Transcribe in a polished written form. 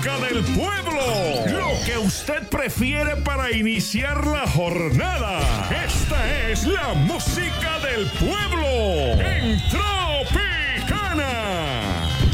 música del pueblo. Lo que usted prefiere para iniciar la jornada. Esta es la música del pueblo.